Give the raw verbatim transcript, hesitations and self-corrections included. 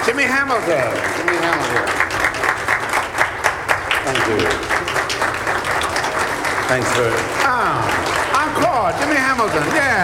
Jimmy Hamilton. Jimmy Hamilton. Thank you. Thanks for... Ah, encore, Jimmy Hamilton, yeah.